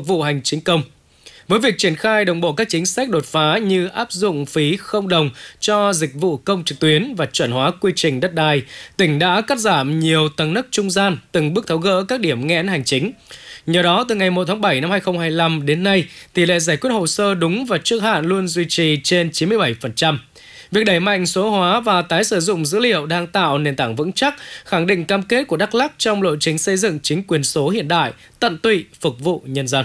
vụ hành chính công. Với việc triển khai đồng bộ các chính sách đột phá như áp dụng phí không đồng cho dịch vụ công trực tuyến và chuẩn hóa quy trình đất đai, tỉnh đã cắt giảm nhiều tầng nấc trung gian, từng bước tháo gỡ các điểm nghẽn hành chính. Nhờ đó, từ ngày 1 tháng 7 năm 2025 đến nay, tỷ lệ giải quyết hồ sơ đúng và trước hạn luôn duy trì trên 97%. Việc đẩy mạnh số hóa và tái sử dụng dữ liệu đang tạo nền tảng vững chắc, khẳng định cam kết của Đắk Lắk trong lộ trình xây dựng chính quyền số hiện đại, tận tụy phục vụ nhân dân.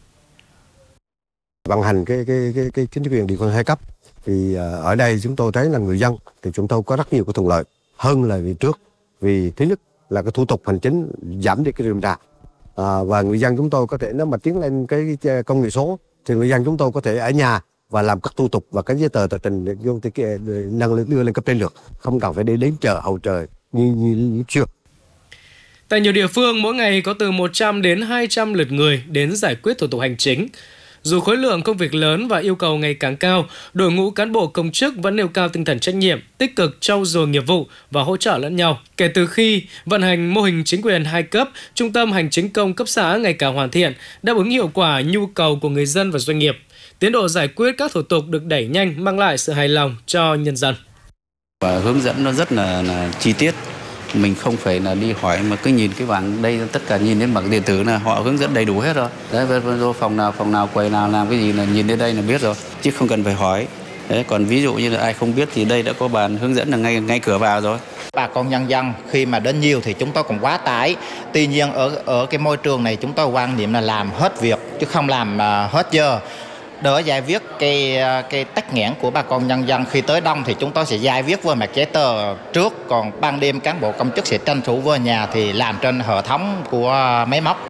Vận hành cái chính quyền địa phương 2 cấp thì ở đây chúng tôi thấy là người dân thì chúng tôi có rất nhiều cái thuận lợi hơn là vì trước. Vì thứ nhất là cái thủ tục hành chính giảm đi cái rườm rà, và người dân chúng tôi có thể nếu mà tiến lên cái công nghệ số thì người dân chúng tôi có thể ở nhà và làm các thủ tục và các giấy tờ tờ trình vô đưa lên cấp trên được, không cần phải đi đến chợ hậu trời như trước. Tại nhiều địa phương, mỗi ngày có từ 100 đến 200 lượt người đến giải quyết thủ tục hành chính. Dù khối lượng công việc lớn và yêu cầu ngày càng cao, đội ngũ cán bộ công chức vẫn nêu cao tinh thần trách nhiệm, tích cực trau dồi nghiệp vụ và hỗ trợ lẫn nhau. Kể từ khi vận hành mô hình chính quyền 2 cấp, Trung tâm Hành chính công cấp xã ngày càng hoàn thiện, đáp ứng hiệu quả nhu cầu của người dân và doanh nghiệp. Tiến độ giải quyết các thủ tục được đẩy nhanh, mang lại sự hài lòng cho nhân dân. Và hướng dẫn nó rất là chi tiết. Mình không phải là đi hỏi mà cứ nhìn cái bảng đây, tất cả nhìn đến bảng điện tử là họ hướng dẫn đầy đủ hết rồi. Đấy, vô phòng nào, quầy nào làm cái gì là nhìn đến đây là biết rồi, chứ không cần phải hỏi. Đấy, còn ví dụ như là ai không biết thì đây đã có bàn hướng dẫn là ngay cửa vào rồi. Bà con nhân dân khi mà đến nhiều thì chúng tôi cũng quá tải. Tuy nhiên ở cái môi trường này chúng tôi quan niệm là làm hết việc chứ không làm hết giờ. Đỡ giải quyết cái tắc nghẽn của bà con nhân dân. Khi tới đông thì chúng tôi sẽ giải quyết với mặt giấy tờ trước, còn ban đêm cán bộ công chức sẽ tranh thủ về nhà thì làm trên hệ thống của máy móc.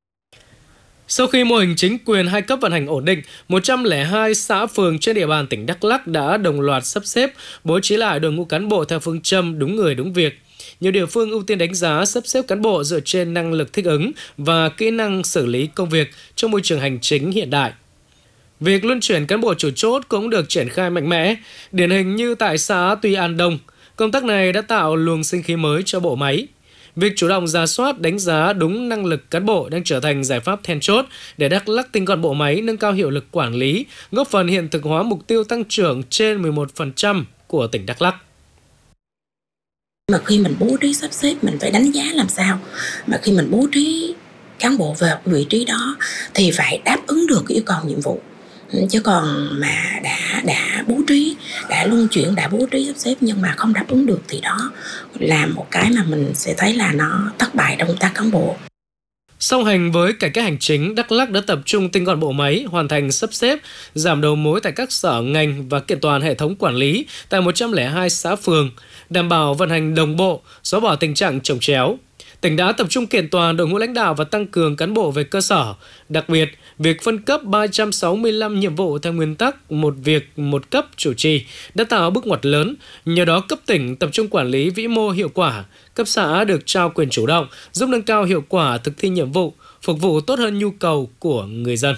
Sau khi mô hình chính quyền 2 cấp vận hành ổn định, 102 xã phường trên địa bàn tỉnh Đắk Lắk đã đồng loạt sắp xếp, bố trí lại đội ngũ cán bộ theo phương châm đúng người đúng việc. Nhiều địa phương ưu tiên đánh giá sắp xếp cán bộ dựa trên năng lực thích ứng và kỹ năng xử lý công việc trong môi trường hành chính hiện đại. Việc luân chuyển cán bộ chủ chốt cũng được triển khai mạnh mẽ, điển hình như tại xã Tuy An Đông. Công tác này đã tạo luồng sinh khí mới cho bộ máy. Việc chủ động rà soát, đánh giá đúng năng lực cán bộ đang trở thành giải pháp then chốt để Đắk Lắk tinh gọn bộ máy, nâng cao hiệu lực quản lý, góp phần hiện thực hóa mục tiêu tăng trưởng trên 11% của tỉnh Đắk Lắk. Mà khi mình bố trí sắp xếp mình phải đánh giá làm sao, mà khi mình bố trí cán bộ vào vị trí đó thì phải đáp ứng được cái yêu cầu nhiệm vụ. Chứ còn mà đã bố trí, đã luân chuyển, đã bố trí sắp xếp nhưng mà không đáp ứng được thì đó là một cái mà mình sẽ thấy là nó thất bại trong công tác cán bộ. Song hành với cải cách hành chính, Đắk Lắk đã tập trung tinh gọn bộ máy, hoàn thành sắp xếp, giảm đầu mối tại các sở ngành và kiện toàn hệ thống quản lý tại 102 xã phường, đảm bảo vận hành đồng bộ, xóa bỏ tình trạng chồng chéo. Tỉnh đã tập trung kiện toàn đội ngũ lãnh đạo và tăng cường cán bộ về cơ sở. Đặc biệt, việc phân cấp 365 nhiệm vụ theo nguyên tắc một việc một cấp chủ trì đã tạo bước ngoặt lớn. Nhờ đó, cấp tỉnh tập trung quản lý vĩ mô hiệu quả, cấp xã được trao quyền chủ động, giúp nâng cao hiệu quả thực thi nhiệm vụ, phục vụ tốt hơn nhu cầu của người dân.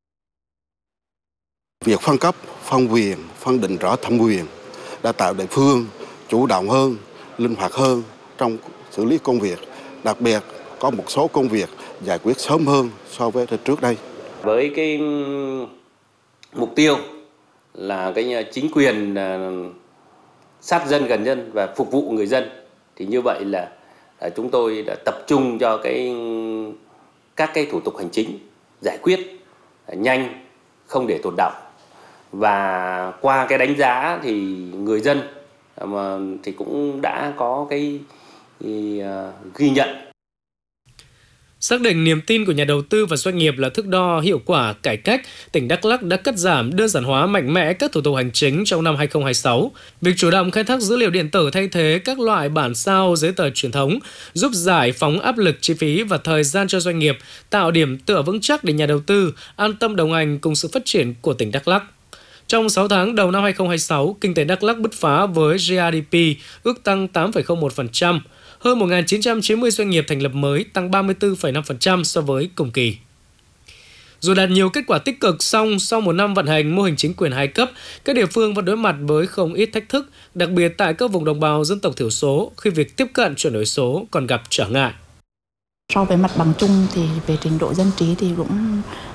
Việc phân cấp, phân quyền, phân định rõ thẩm quyền đã tạo địa phương chủ động hơn, linh hoạt hơn trong xử lý công việc. Đặc biệt, có một số công việc giải quyết sớm hơn so với trước đây. Với cái mục tiêu là cái chính quyền sát dân gần dân và phục vụ người dân, thì như vậy là chúng tôi đã tập trung cho các cái thủ tục hành chính giải quyết nhanh, không để tồn đọng. Và qua cái đánh giá thì người dân thì cũng đã có cái ghi nhận. Xác định niềm tin của nhà đầu tư và doanh nghiệp là thước đo hiệu quả cải cách, tỉnh Đắk Lắk đã cắt giảm, đơn giản hóa mạnh mẽ các thủ tục hành chính trong năm 2026. Việc chủ động khai thác dữ liệu điện tử thay thế các loại bản sao giấy tờ truyền thống giúp giải phóng áp lực chi phí và thời gian cho doanh nghiệp, tạo điểm tựa vững chắc để nhà đầu tư an tâm đồng hành cùng sự phát triển của tỉnh Đắk Lắk. Trong 6 tháng đầu năm 2026, kinh tế Đắk Lắk bứt phá với GDP ước tăng 8,01%. Hơn 1.990 doanh nghiệp thành lập mới, tăng 34,5% so với cùng kỳ. Dù đạt nhiều kết quả tích cực, song sau một năm vận hành mô hình chính quyền 2 cấp, các địa phương vẫn đối mặt với không ít thách thức, đặc biệt tại các vùng đồng bào dân tộc thiểu số khi việc tiếp cận chuyển đổi số còn gặp trở ngại. So với mặt bằng chung thì về trình độ dân trí thì cũng